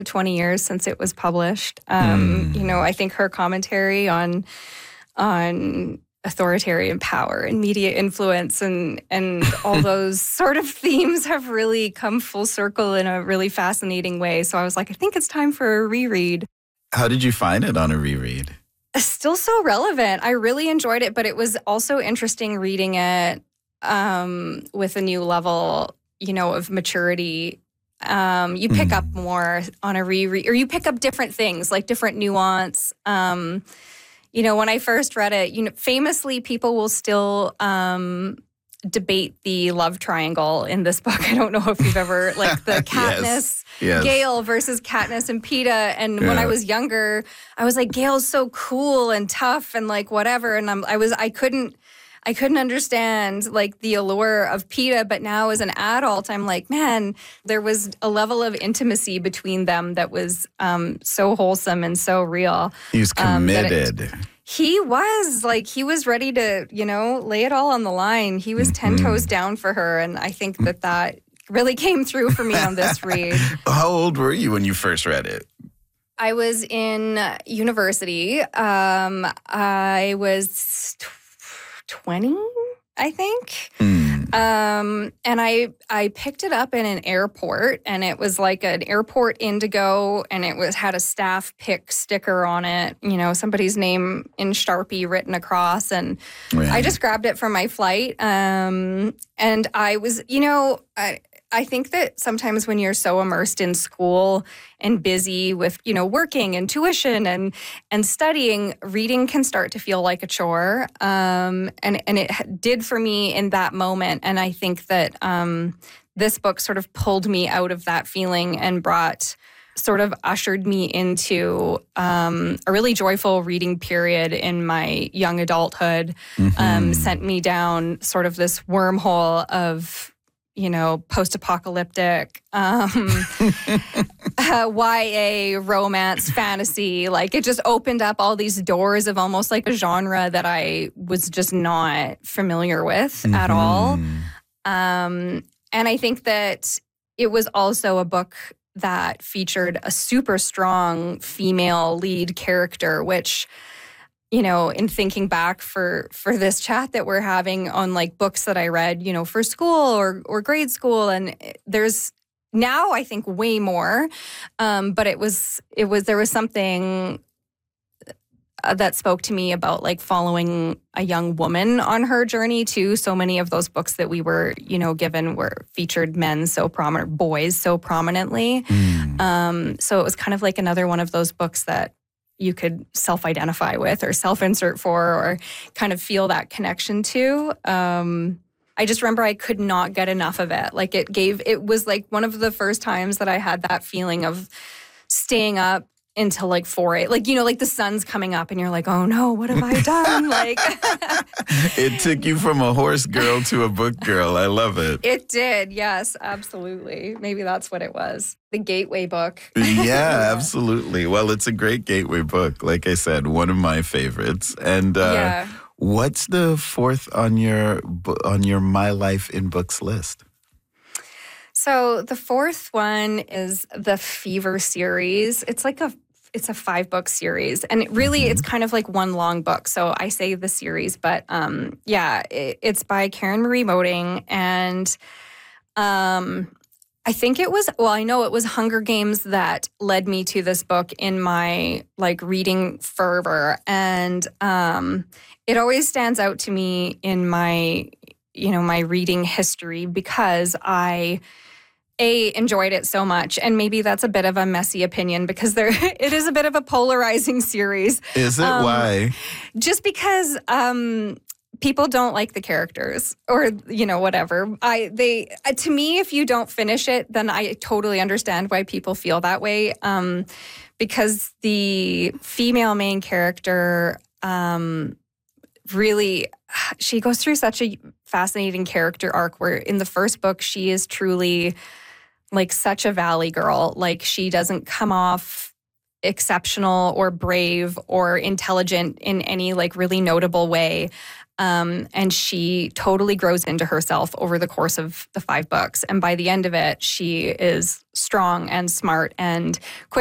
20 years since it was published. I think her commentary on authoritarian power and media influence and all those sort of themes have really come full circle in a really fascinating way. So I was like, I think it's time for a reread. How did you find it on a reread? Still so relevant. I really enjoyed it, but it was also interesting reading it with a new level, of maturity. You pick up more on a reread, or you pick up different things, like different nuance. When I first read it, famously people will still debate the love triangle in this book. I don't know if you've ever, like the Katniss, yes. Gale versus Katniss and Peeta. And when I was younger, I was like, Gale's so cool and tough and like whatever. And I couldn't understand like the allure of Peeta, but now as an adult, I'm like, man, there was a level of intimacy between them that was so wholesome and so real. He was committed. He was ready to, lay it all on the line. He was 10 toes down for her. And I think that really came through for me on this read. How old were you when you first read it? I was in university. I was 20, I think. And I picked it up in an airport, and it was like an airport Indigo, and it had a staff pick sticker on it, somebody's name in Sharpie written across. And I just grabbed it from my flight. And I was, I think that sometimes when you're so immersed in school and busy with, working and tuition and studying, reading can start to feel like a chore. And it did for me in that moment. And I think that this book sort of pulled me out of that feeling and ushered me into a really joyful reading period in my young adulthood, sent me down sort of this wormhole of post-apocalyptic, YA, romance, fantasy. Like, it just opened up all these doors of almost like a genre that I was just not familiar with at all. And I think that it was also a book that featured a super strong female lead character, which, in thinking back for this chat that we're having on like books that I read, for school or grade school, and there's now I think way more, but there was something that spoke to me about like following a young woman on her journey too. So many of those books that we were, given were featured boys so prominently. So it was kind of like another one of those books that you could self-identify with or self-insert for or kind of feel that connection to. I just remember I could not get enough of it. Like it was like one of the first times that I had that feeling of staying up until like 4 a.m. Like, like the sun's coming up and you're like, oh no, what have I done? Like, it took you from a horse girl to a book girl. I love it. It did. Yes, absolutely. Maybe that's what it was. The gateway book. Yeah, absolutely. Well, it's a great gateway book. Like I said, one of my favorites. And what's the fourth on your My Life in Books list? So the fourth one is the Fever series. It's a 5-book series, and it's kind of like one long book. So I say the series, but it's by Karen Marie Moting, and I think I know it was Hunger Games that led me to this book in my like reading fervor, and it always stands out to me in my my reading history because I enjoyed it so much, and maybe that's a bit of a messy opinion because it is a bit of a polarizing series. Is it? Why? Just because people don't like the characters or, whatever. To me, if you don't finish it, then I totally understand why people feel that way. Because the female main character really, she goes through such a fascinating character arc where in the first book, she is truly like such a valley girl. Like, she doesn't come off exceptional or brave or intelligent in any like really notable way. And she totally grows into herself over the course of the 5 books. And by the end of it, she is strong and smart and quick